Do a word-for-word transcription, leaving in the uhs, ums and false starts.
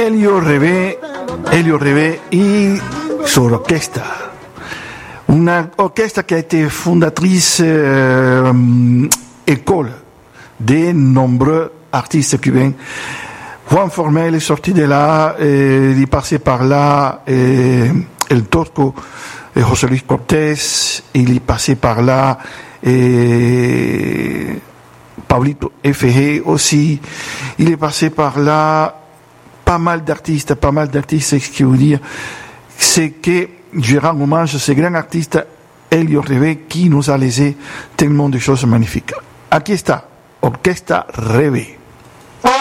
Elio Reve, Elio Reve y su orquesta. Una orquesta qui a été fondatrice euh, école de nombreux artistes cubains. Juan Formel est sorti de là, et il est passé par là, et El Tosco, et José Luis Cortés, il est passé par là, et Pablito F G aussi, il est passé par là, pas mal d'artistes, pas mal d'artistes, ce qui veut dire, c'est que je rends hommage à ce grand artiste Elio Reve qui nous a laissé tellement de choses magnifiques. Aquí está, Orquesta Reve.